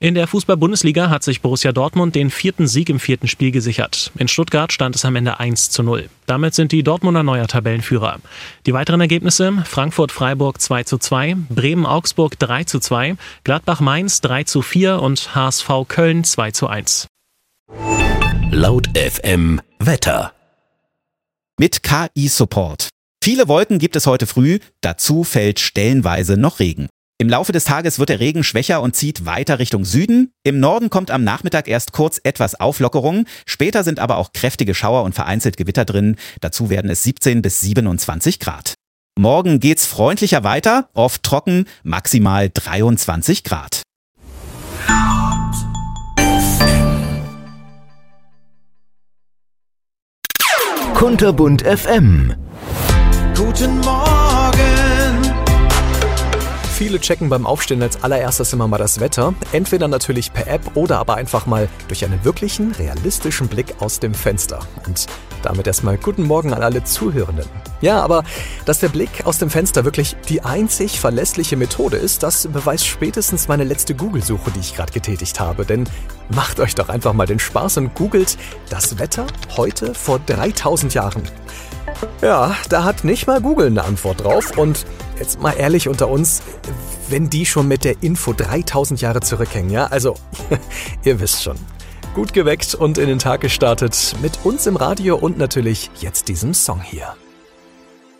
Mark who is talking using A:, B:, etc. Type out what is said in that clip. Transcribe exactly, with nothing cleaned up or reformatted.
A: In der Fußball-Bundesliga hat sich Borussia Dortmund den vierten Sieg im vierten Spiel gesichert. In Stuttgart stand es am Ende eins zu null. Damit sind die Dortmunder neuer Tabellenführer. Die weiteren Ergebnisse: Frankfurt-Freiburg zwei zu zwei, Bremen-Augsburg drei zu zwei, Gladbach-Mainz drei zu vier und H S V Köln zwei zu eins.
B: Laut F M Wetter.
C: Mit K I-Support. Viele Wolken gibt es heute früh, dazu fällt stellenweise noch Regen. Im Laufe des Tages wird der Regen schwächer und zieht weiter Richtung Süden. Im Norden kommt am Nachmittag erst kurz etwas Auflockerung. Später sind aber auch kräftige Schauer und vereinzelt Gewitter drin. Dazu werden es siebzehn bis siebenundzwanzig Grad. Morgen geht's freundlicher weiter, oft trocken, maximal dreiundzwanzig Grad.
B: Kunterbunt F M.
D: Guten Morgen.
E: Viele checken beim Aufstehen als allererstes immer mal das Wetter. Entweder natürlich per App oder aber einfach mal durch einen wirklichen, realistischen Blick aus dem Fenster. Und damit erstmal guten Morgen an alle Zuhörenden. Ja, aber dass der Blick aus dem Fenster wirklich die einzig verlässliche Methode ist, das beweist spätestens meine letzte Google-Suche, die ich gerade getätigt habe. Denn macht euch doch einfach mal den Spaß und googelt das Wetter heute vor dreitausend Jahren. Ja, da hat nicht mal Google eine Antwort drauf. Und jetzt mal ehrlich unter uns, wenn die schon mit der Info dreitausend Jahre zurückhängen, ja, also ihr wisst schon. Gut geweckt und in den Tag gestartet mit uns im Radio und natürlich jetzt diesem Song hier.